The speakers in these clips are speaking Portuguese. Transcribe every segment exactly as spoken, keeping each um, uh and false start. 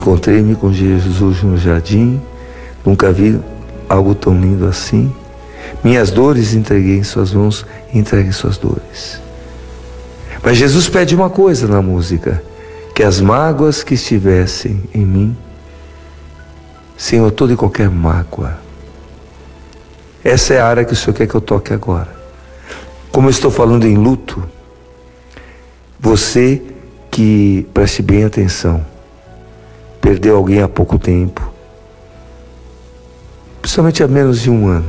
Encontrei-me com Jesus no jardim, nunca vi algo tão lindo assim. Minhas dores entreguei em suas mãos, entregue suas dores. Mas Jesus pede uma coisa na música: que as mágoas que estivessem em mim, Senhor, toda e qualquer mágoa. Essa é a área que o Senhor quer que eu toque agora. Como eu estou falando em luto, você que, preste bem atenção, perdeu alguém há pouco tempo, principalmente há menos de um ano.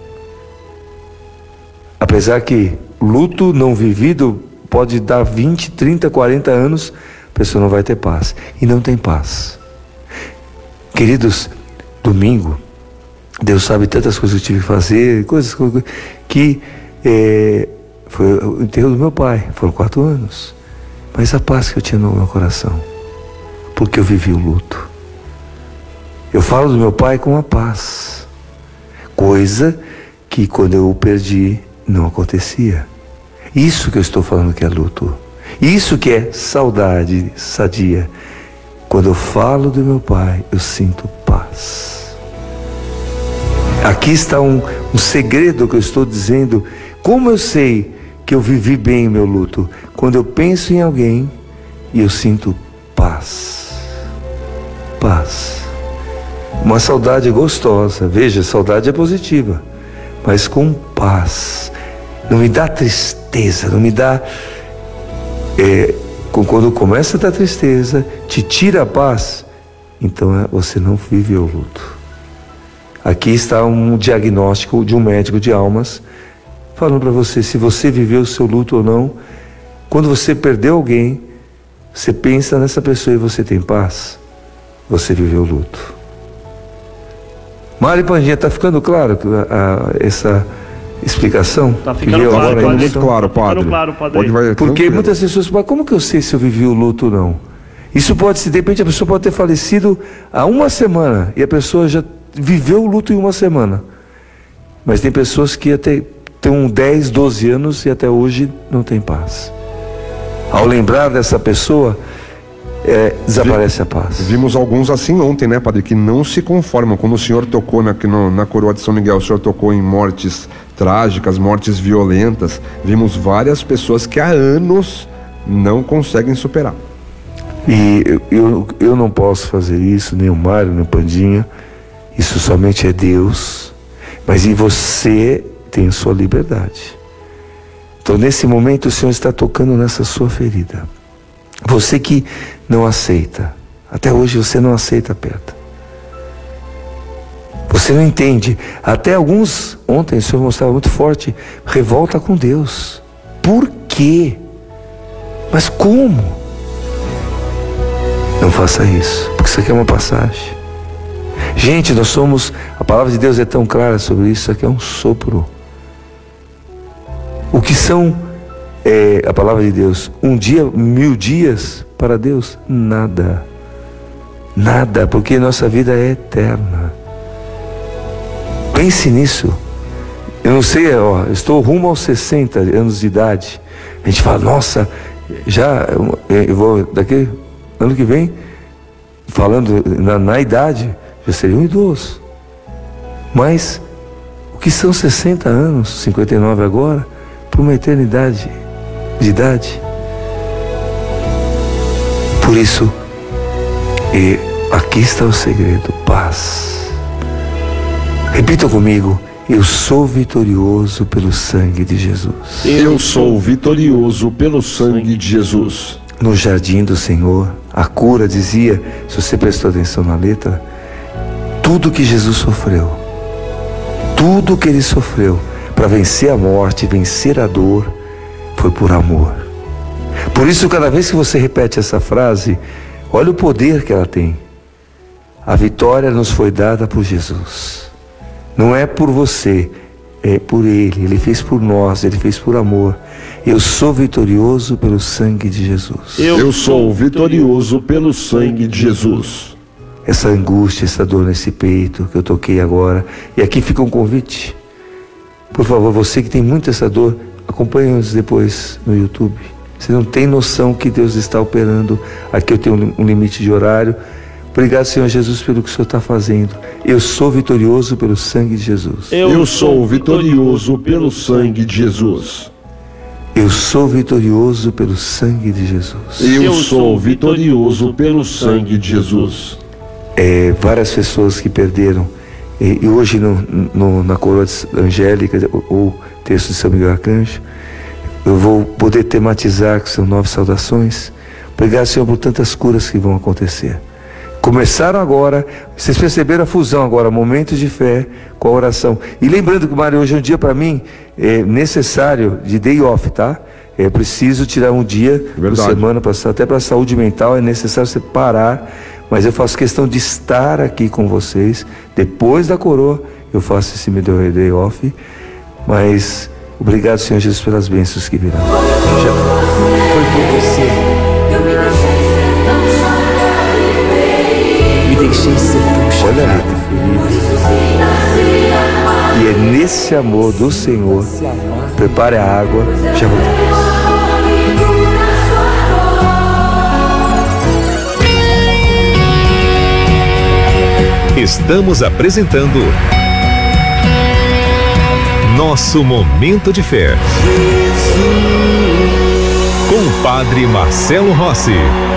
Apesar que luto não vivido pode dar vinte, trinta, quarenta anos, a pessoa não vai ter paz. E não tem paz. Queridos, domingo, Deus sabe tantas coisas que eu tive que fazer, coisas que é, foi o enterro do meu pai, foram quatro anos. Mas a paz que eu tinha no meu coração, porque eu vivi o luto. Eu falo do meu pai com a paz, coisa que quando eu o perdi não acontecia. Isso que eu estou falando que é luto. Isso que é saudade sadia. Quando eu falo do meu pai, eu sinto paz. Aqui está um, um segredo que eu estou dizendo. Como eu sei que eu vivi bem o meu luto? Quando eu penso em alguém e eu sinto paz. Paz. Uma saudade gostosa. Veja, saudade é positiva, mas com paz. Não me dá tristeza, não me dá... É, quando começa a dar tristeza, te tira a paz, então você não vive o luto. Aqui está um diagnóstico de um médico de almas, falando para você se você viveu o seu luto ou não. Quando você perdeu alguém, você pensa nessa pessoa e você tem paz, você viveu o luto. Mari Pandinha, está ficando claro a, a, essa explicação? Está ficando claro, agora, padre. muito claro, padre. Claro, padre. Pode vai, Porque tranquilo. muitas pessoas falam, como que eu sei se eu vivi o luto ou não? Isso pode ser, de repente a pessoa pode ter falecido há uma semana e a pessoa já viveu o luto em uma semana. Mas tem pessoas que até têm dez, doze anos e até hoje não tem paz. Ao lembrar dessa pessoa, é, desaparece a paz. Vimos alguns assim ontem, né, padre, que não se conformam. Quando o senhor tocou na, no, na coroa de São Miguel, o senhor tocou em mortes trágicas, mortes violentas. Vimos várias pessoas que há anos não conseguem superar. E eu, eu, eu não posso fazer isso, nem o Mário, nem o Pandinha. Isso somente é Deus. Mas em você tem a sua liberdade. Então nesse momento o Senhor está tocando nessa sua ferida. Você que não aceita, até hoje você não aceita a perda. Você não entende. Até alguns, ontem o Senhor mostrava muito forte, revolta com Deus. Por quê? Mas como? Não faça isso, porque isso aqui é uma passagem. Gente, nós somos, a palavra de Deus é tão clara sobre isso, isso aqui é um sopro. O que são, é, a palavra de Deus, um dia, mil dias, para Deus, nada. Nada, porque nossa vida é eterna. Pense nisso. Eu não sei, ó, eu estou rumo aos sessenta anos de idade. A gente fala, nossa, já, eu vou, daqui, ano que vem, falando na, na idade, já seria um idoso. Mas, o que são sessenta anos, cinquenta e nove agora, para uma eternidade de idade? Por isso, e aqui está o segredo, paz. Repita comigo, eu sou vitorioso pelo sangue de Jesus. Eu sou vitorioso pelo sangue de Jesus. No jardim do Senhor, a cura dizia, se você prestou atenção na letra, tudo que Jesus sofreu, tudo que ele sofreu para vencer a morte, vencer a dor, foi por amor. Por isso, cada vez que você repete essa frase, olha o poder que ela tem. A vitória nos foi dada por Jesus. Não é por você, é por Ele. Ele fez por nós, Ele fez por amor. Eu sou vitorioso pelo sangue de Jesus. Eu, Eu sou vitorioso pelo sangue de Jesus. Essa angústia, essa dor nesse peito que eu toquei agora. E aqui fica um convite. Por favor, você que tem muito essa dor, acompanhe-nos depois no YouTube. Você não tem noção que Deus está operando. Aqui eu tenho um limite de horário. Obrigado, Senhor Jesus, pelo que o Senhor está fazendo. Eu sou vitorioso pelo sangue de Jesus. Eu sou vitorioso pelo sangue de Jesus. Eu sou vitorioso pelo sangue de Jesus. Eu sou vitorioso pelo sangue de Jesus. É, várias pessoas que perderam, e, e hoje no, no, na coroa angélica, ou, ou texto de São Miguel Arcanjo, eu vou poder tematizar que são nove saudações. Obrigado, Senhor, por tantas curas que vão acontecer. Começaram agora, vocês perceberam a fusão agora, momentos de fé com a oração. E lembrando que, Mário, hoje é um dia para mim é necessário de day off, tá? É preciso tirar um dia por semana, pra, até para a saúde mental, é necessário você parar. Mas eu faço questão de estar aqui com vocês. Depois da coroa, eu faço esse meu day off. Mas obrigado, Senhor Jesus, pelas bênçãos que virão. Já foi por você. Deixei ser tão Olha ali, e é nesse amor do Senhor. Prepare a água. Já voltamos. Estamos apresentando Nosso Momento de Fé com o Padre Marcelo Rossi.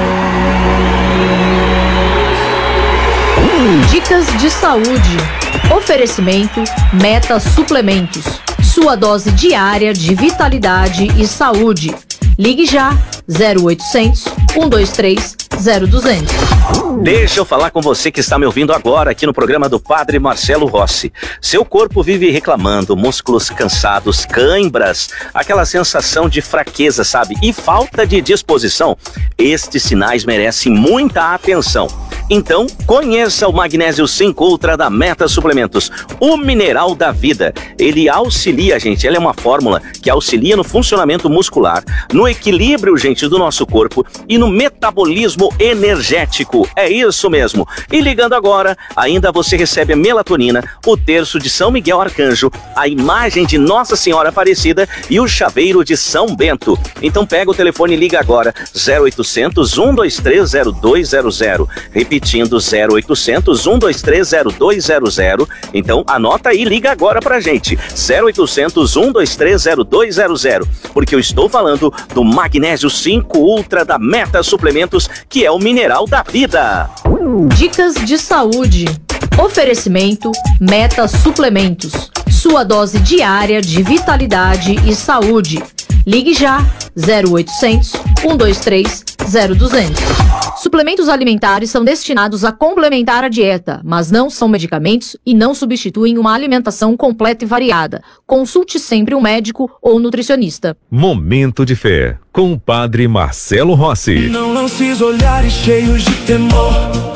Dicas de saúde. Oferecimento Meta Suplementos. Sua dose diária de vitalidade e saúde. Ligue já zero oitocentos, um dois três, zero duzentos. Deixa eu falar com você que está me ouvindo agora aqui no programa do Padre Marcelo Rossi. Seu corpo vive reclamando, músculos cansados, cãibras, aquela sensação de fraqueza, sabe? E falta de disposição. Estes sinais merecem muita atenção. Então, conheça o Magnésio cinco Ultra da Meta Suplementos, o mineral da vida. Ele auxilia, gente, ele é uma fórmula que auxilia no funcionamento muscular, no equilíbrio, gente, do nosso corpo e no metabolismo energético. É isso mesmo. E ligando agora, ainda você recebe a melatonina, o terço de São Miguel Arcanjo, a imagem de Nossa Senhora Aparecida e o chaveiro de São Bento. Então pega o telefone e liga agora, zero oitocentos, um dois três, zero dois zero zero. Repetindo, zero oitocentos, um dois três, zero dois zero zero. Então anota aí, liga agora pra gente, zero oitocentos, um dois três, zero dois zero zero. Porque eu estou falando do Magnésio cinco Ultra da Meta Suplementos, que é o mineral da vida. Dicas de saúde. Oferecimento Meta Suplementos. Sua dose diária de vitalidade e saúde. Ligue já zero oitocentos, um dois três, zero duzentos. Suplementos alimentares são destinados a complementar a dieta, mas não são medicamentos e não substituem uma alimentação completa e variada. Consulte sempre um médico ou nutricionista. Momento de Fé com o Padre Marcelo Rossi. Não lances olhares cheios de temor.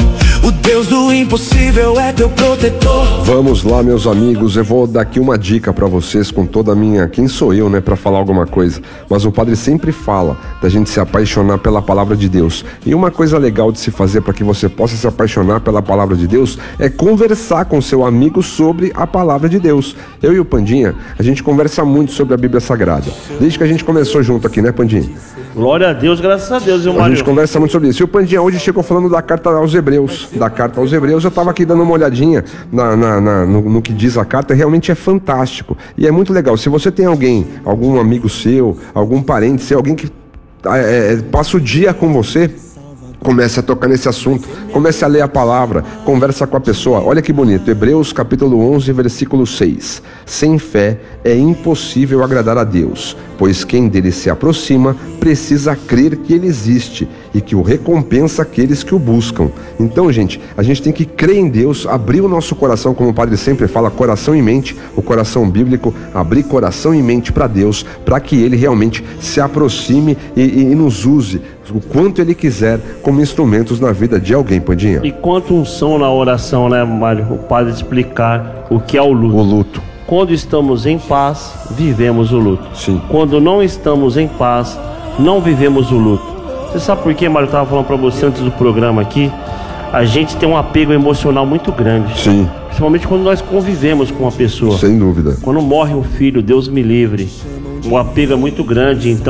O Deus do impossível é teu protetor. Vamos lá, meus amigos, eu vou dar aqui uma dica pra vocês com toda a minha... Quem sou eu, né, pra falar alguma coisa? Mas o padre sempre fala da gente se apaixonar pela palavra de Deus. E uma coisa legal de se fazer para que você possa se apaixonar pela palavra de Deus é conversar com seu amigo sobre a palavra de Deus. Eu e o Pandinha, a gente conversa muito sobre a Bíblia Sagrada. Desde que a gente começou junto aqui, né, Pandinha? Glória a Deus, graças a Deus, viu, Mário? A gente conversa muito sobre isso. E o Pandinha hoje chegou falando da carta aos Hebreus. Da carta aos Hebreus, eu estava aqui dando uma olhadinha na, na, na, no, no que diz a carta, realmente é fantástico. E é muito legal. Se você tem alguém, algum amigo seu, algum parente seu, alguém que é, é, passa o dia com você, comece a tocar nesse assunto, comece a ler a palavra, conversa com a pessoa. Olha que bonito, Hebreus capítulo onze, versículo seis. Sem fé é impossível agradar a Deus, pois quem dele se aproxima precisa crer que ele existe e que o recompensa aqueles que o buscam. Então, gente, a gente tem que crer em Deus, abrir o nosso coração, como o padre sempre fala, coração e mente, o coração bíblico, abrir coração e mente para Deus, para que ele realmente se aproxime e, e, e nos use o quanto ele quiser como instrumentos na vida de alguém, Pandinha. E quanto unção na oração, né, Mário? O padre explicar o que é o luto. O luto. Quando estamos em paz, vivemos o luto. Sim. Quando não estamos em paz, não vivemos o luto. Você sabe por quê, Mário? Eu estava falando para você antes do programa aqui. A gente tem um apego emocional muito grande. Sim. Principalmente quando nós convivemos com uma pessoa. Sem dúvida. Quando morre um filho, Deus me livre. O apego é muito grande, então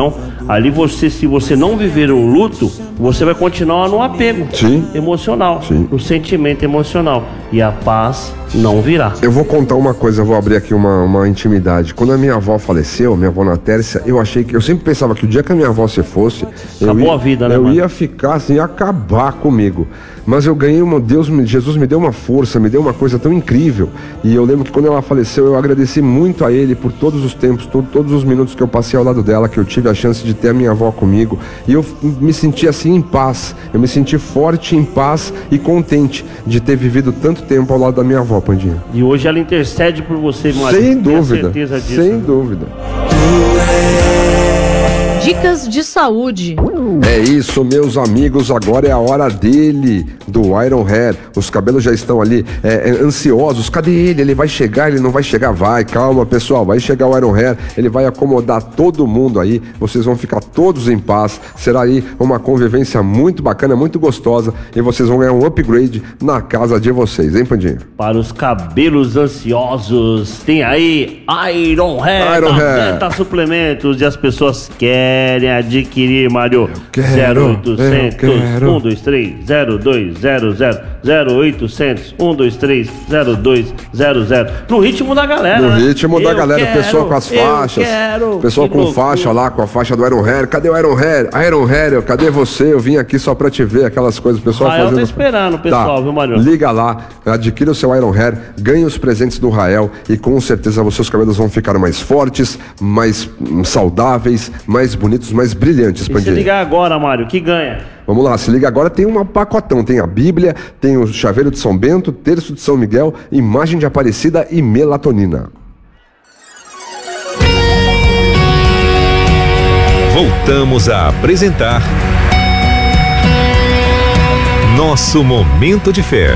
Ali você, se você não viver o luto, você vai continuar no apego Sim. emocional, Sim. no sentimento emocional. E a paz não virá. Eu vou contar uma coisa, eu vou abrir aqui uma, uma intimidade. Quando a minha avó faleceu, minha avó Natércia, eu achei que, eu sempre pensava que o dia que a minha avó se fosse, eu Acabou ia, a vida, né, eu mano? ia ficar assim, ia acabar comigo. Mas eu ganhei uma, Deus, Jesus me deu uma força, me deu uma coisa tão incrível. E eu lembro que quando ela faleceu, eu agradeci muito a Ele por todos os tempos, to, todos os minutos que eu passei ao lado dela, que eu tive a chance de ter a minha avó comigo. E eu me senti assim em paz, eu me senti forte, em paz e contente de ter vivido tanto tempo ao lado da minha avó, Pandinha. E hoje ela intercede por você, Mário. Sem Tenha dúvida, certeza disso, sem né? dúvida. Dicas de saúde. É isso, meus amigos, agora é a hora dele, do Iron Hair. Os cabelos já estão ali é, é, ansiosos. Cadê ele? Ele vai chegar? Ele não vai chegar? Vai, calma, pessoal, vai chegar o Iron Hair. Ele vai acomodar todo mundo aí. Vocês vão ficar todos em paz. Será aí uma convivência muito bacana, muito gostosa. E vocês vão ganhar um upgrade na casa de vocês, hein, Pandinha? Para os cabelos ansiosos, tem aí Iron Hair, Iron da Hair. Meta Suplementos, e as pessoas querem adquirir, Mário. quero, zero eu oitocentos, quero. um dois três, zero dois zero zero, zero oitocentos, um dois três, zero dois zero zero. No ritmo da galera, No né? ritmo da Eu galera, quero, pessoal com as eu faixas, quero. pessoal Que com loucura. faixa lá, com a faixa do Iron Hair. Cadê o Iron Hair? Iron Hair, cadê você? Eu vim aqui só pra te ver, aquelas coisas, o pessoal Rael fazendo... tá esperando o pessoal, Tá. viu, Mário? Liga lá, adquira o seu Iron Hair, ganhe os presentes do Rael e com certeza os seus cabelos vão ficar mais fortes, mais hum, saudáveis, mais bonitos, mais brilhantes, E se Pandinha. ligar agora, Mário, que ganha? Vamos lá, se liga agora, tem um pacotão, tem a Bíblia, tem o chaveiro de São Bento, terço de São Miguel, imagem de Aparecida e melatonina. Voltamos a apresentar Nosso Momento de Fé.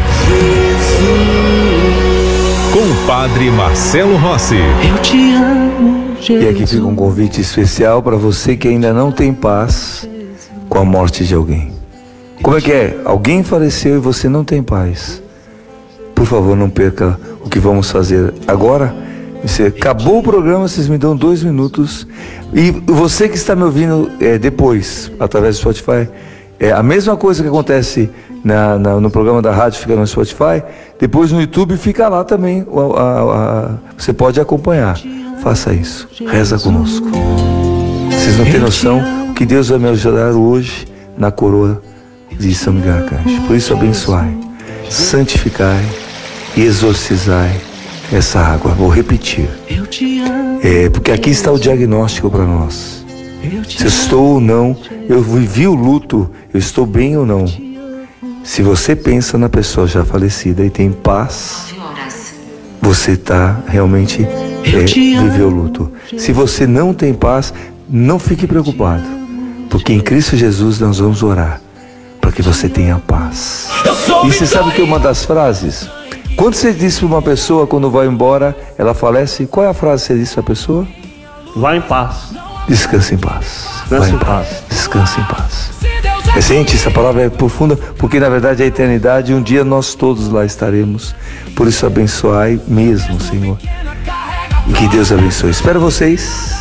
Com o Padre Marcelo Rossi. Eu te amo, Jesus. E aqui fica um convite especial para você que ainda não tem paz com a morte de alguém. Como é que é? Alguém faleceu e você não tem paz. Por favor, não perca o que vamos fazer agora. Você acabou o programa, vocês me dão dois minutos. E você que está me ouvindo é, depois, através do Spotify, é a mesma coisa que acontece na, na, no programa da rádio, fica no Spotify. Depois no YouTube fica lá também. A, a, a, você pode acompanhar. Faça isso. Reza conosco. Vocês não têm noção o que Deus vai me ajudar hoje na coroa de São Miguel Arcanjo. Por isso abençoai, santificai e exorcizai essa água. Vou repetir. É, porque aqui está o diagnóstico para nós. Se eu estou ou não, eu vivi o luto, eu estou bem ou não. Se você pensa na pessoa já falecida e tem paz, você está realmente é, viveu o luto. Se você não tem paz, não fique preocupado, porque em Cristo Jesus nós vamos orar para que você tenha paz. E você sabe que uma das frases, quando você diz para uma pessoa quando vai embora, ela falece, qual é a frase que você diz para a pessoa? Vai em paz. Descanse em paz. Descanse Vai em paz. Descanse em paz. É, gente, essa palavra é profunda, porque na verdade é a eternidade e um dia nós todos lá estaremos. Por isso abençoai mesmo, Senhor. E que Deus abençoe. Espero vocês.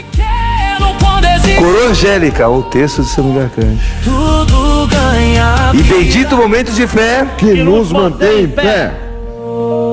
Coroa Angélica, o texto de São Miguel Arcanjo. Tudo ganha. E bendito momento de fé Que nos mantém em pé.